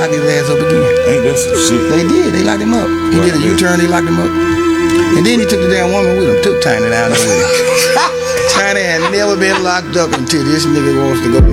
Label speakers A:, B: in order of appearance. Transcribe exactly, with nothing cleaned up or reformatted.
A: locked his ass up again.
B: Ain't that some shit?
A: They did. They locked him up. He
B: Right,
A: did a
B: yeah.
A: U-turn. They locked him up. And then he took the damn woman with him. Took Tiny down there with him. Tiny had never been locked up until this nigga wants to go.